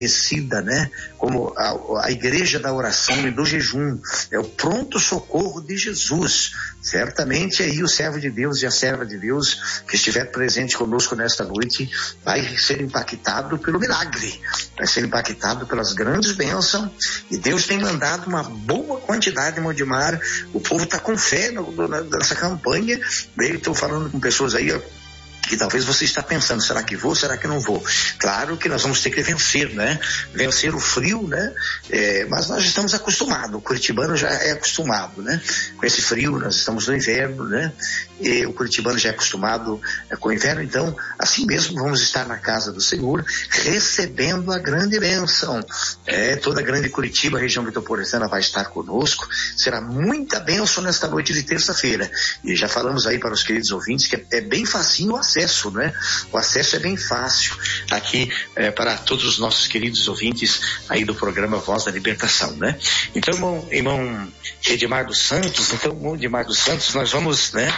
conhecida, né, como a igreja da oração e do jejum, é o pronto socorro de Jesus. Certamente aí o servo de Deus e a serva de Deus que estiver presente conosco nesta noite vai ser impactado pelo milagre, vai ser impactado pelas grandes bênçãos, e Deus tem mandado uma boa quantidade, Mondimar. O povo está com fé nessa campanha. Estou falando com pessoas aí, que talvez você está pensando, será que vou, será que não vou? Claro que nós vamos ter que vencer, né? Vencer o frio, né? Mas nós estamos acostumados, o curitibano já é acostumado, né? Com esse frio, nós estamos no inverno, né? E o curitibano já é acostumado com o inverno, então assim mesmo vamos estar na casa do Senhor, recebendo a grande bênção. Toda a grande Curitiba, a região metropolitana vai estar conosco, será muita bênção nesta noite de terça-feira, e já falamos aí para os queridos ouvintes que é bem facinho o acesso, né? O acesso é bem fácil aqui para todos os nossos queridos ouvintes aí do programa Voz da Libertação, né? Então, irmão Edmar dos Santos, nós vamos, né?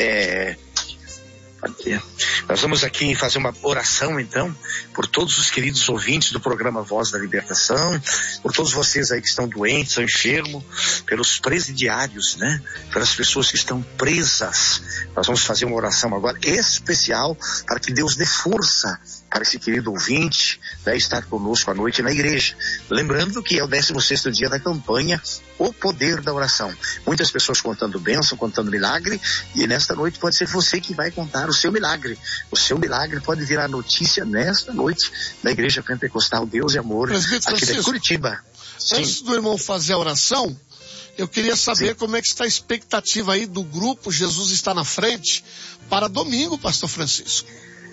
Nós vamos aqui fazer uma oração, então, por todos os queridos ouvintes do programa Voz da Libertação, por todos vocês aí que estão doentes ou enfermos, pelos presidiários, né? Pelas pessoas que estão presas. Nós vamos fazer uma oração agora especial para que Deus dê força para esse querido ouvinte, né, estar conosco à noite na igreja. Lembrando que é o 16º dia da campanha, o poder da oração. Muitas pessoas contando bênção, contando milagre, e nesta noite pode ser você que vai contar o seu milagre. O seu milagre pode virar notícia nesta noite na Igreja Pentecostal Deus e Amor, aqui de Curitiba. Antes do irmão fazer a oração, eu queria saber como é que está a expectativa aí do grupo Jesus Está na Frente para domingo, pastor Francisco.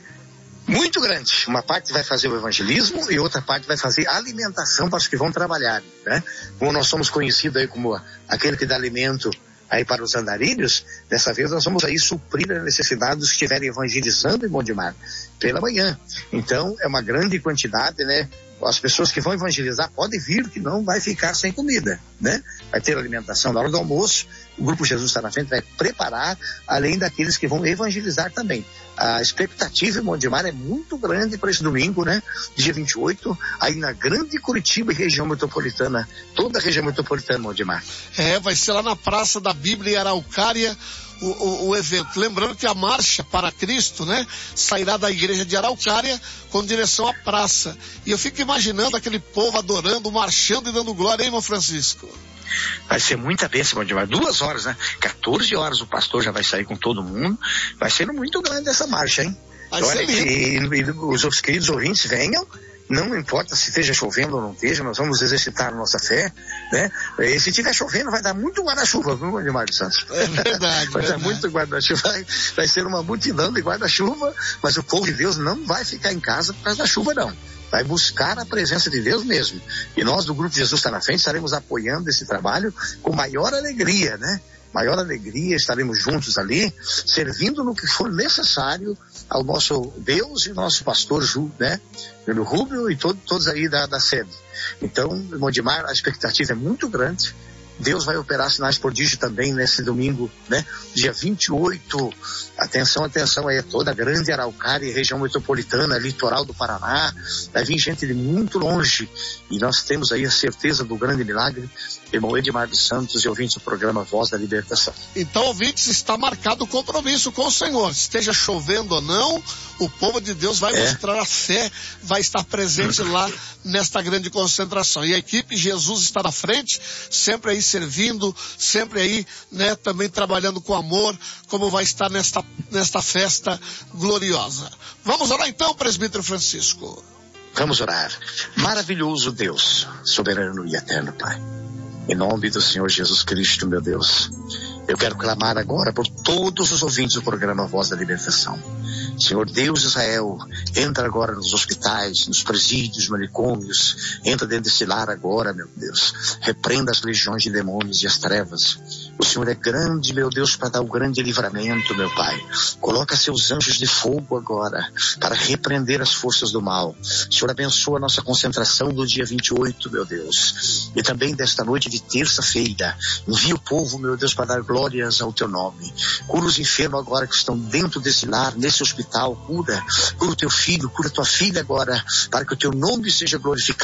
Muito grande. Uma parte vai fazer o evangelismo e outra parte vai fazer a alimentação para os que vão trabalhar, né? Como nós somos conhecidos aí como aquele que dá alimento aí para os andarilhos, dessa vez nós vamos aí suprir a necessidade dos que estiverem evangelizando em Mondimar pela manhã. Então é uma grande quantidade, né? As pessoas que vão evangelizar podem vir, que não vai ficar sem comida, né? Vai ter alimentação na hora do almoço, o Grupo Jesus Está na Frente vai preparar, além daqueles que vão evangelizar também. A expectativa em Mondimar é muito grande para esse domingo, né? Dia 28, aí na grande Curitiba e região metropolitana, toda a região metropolitana, Mondimar. Vai ser lá na Praça da Bíblia em Araucária, o evento. Lembrando que a marcha para Cristo, né, sairá da igreja de Araucária com direção à praça. E eu fico imaginando aquele povo adorando, marchando e dando glória, hein, irmão Francisco? Vai ser muita bênção, Mondimar. 2 horas, né? 14 horas o pastor já vai sair com todo mundo. Vai ser muito grande essa marcha, hein? Olha, e os queridos ouvintes venham. Não importa se esteja chovendo ou não esteja, nós vamos exercitar a nossa fé, né? E se estiver chovendo, vai dar muito guarda-chuva, viu, Mondimar dos Santos? É verdade. Vai dar muito guarda-chuva, vai ser uma multidão de guarda-chuva, mas o povo de Deus não vai ficar em casa por causa da chuva, não. Vai buscar a presença de Deus mesmo. E nós, do Grupo Jesus Está na Frente, estaremos apoiando esse trabalho com maior alegria, né? Maior alegria, estaremos juntos ali, servindo no que for necessário ao nosso Deus e nosso pastor Ju, né? Pelo Rúbio e todos aí da sede. Então, Mondimar, a expectativa é muito grande. Deus vai operar sinais prodígios também nesse domingo, né? Dia 28, atenção aí, toda a grande Araucária, região metropolitana, litoral do Paraná, vai vir gente de muito longe, e nós temos aí a certeza do grande milagre, irmão Edmar dos Santos e ouvintes do programa Voz da Libertação. Então, ouvintes, está marcado o compromisso com o Senhor, esteja chovendo ou não, o povo de Deus vai mostrar a fé, vai estar presente lá nesta grande concentração, e a equipe Jesus Está na Frente, sempre aí servindo, sempre aí, né, também trabalhando com amor, como vai estar nesta festa gloriosa. Vamos orar então, presbítero Francisco. Vamos orar. Maravilhoso Deus, soberano e eterno Pai, em nome do Senhor Jesus Cristo, meu Deus, eu quero clamar agora por todos os ouvintes do programa Voz da Libertação. Senhor Deus de Israel, entra agora nos hospitais, nos presídios, manicômios, entra dentro desse lar agora, meu Deus. Repreenda as legiões de demônios e as trevas. O Senhor é grande, meu Deus, para dar o grande livramento, meu Pai. Coloca seus anjos de fogo agora, para repreender as forças do mal. O Senhor abençoa a nossa concentração do dia 28, meu Deus. E também desta noite de terça-feira. Envia o povo, meu Deus, para dar glórias ao teu nome. Cura os enfermos agora que estão dentro desse lar, nesse hospital. Cura o teu filho, cura tua filha agora, para que o teu nome seja glorificado.